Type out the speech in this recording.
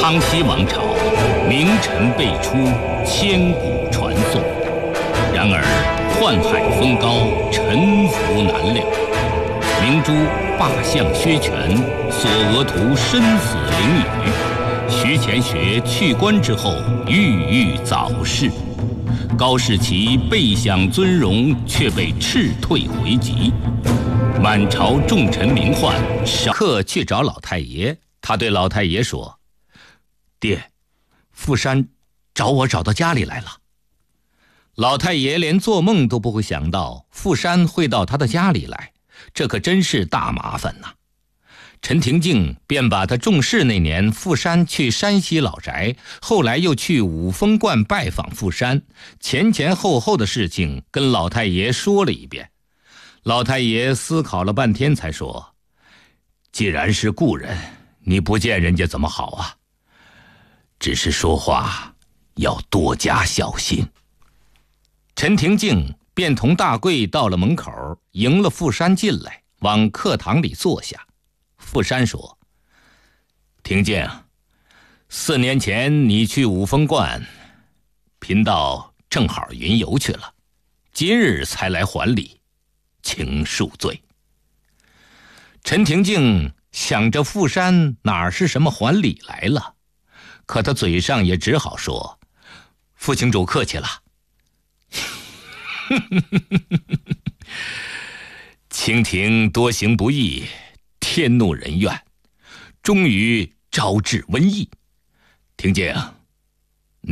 康熙王朝，名臣辈出，千古传颂。然而宦海风高，沉浮难料。明珠罢相削权，索额图身死囹圄。徐乾学去官之后，郁郁早逝。高士奇备享尊荣，却被斥退回籍。满朝重臣名宦少客去找老太爷，他对老太爷说：“爹，富山找我找到家里来了。”老太爷连做梦都不会想到富山会到他的家里来，这可真是大麻烦呐。陈廷敬便把他中试那年富山去山西老宅，后来又去五峰观拜访富山，前前后后的事情跟老太爷说了一遍。老太爷思考了半天才说：“既然是故人，你不见人家怎么好啊？只是说话要多加小心。”陈廷敬便同大贵到了门口，迎了富山进来，往客堂里坐下。富山说：“廷敬，4年前你去五峰观，贫道正好云游去了，今日才来还礼，请恕罪。”陈廷敬想着富山哪是什么还礼来了，可他嘴上也只好说：“副请主客气了。”清廷多行不义，天怒人怨，终于招致瘟疫。廷敬，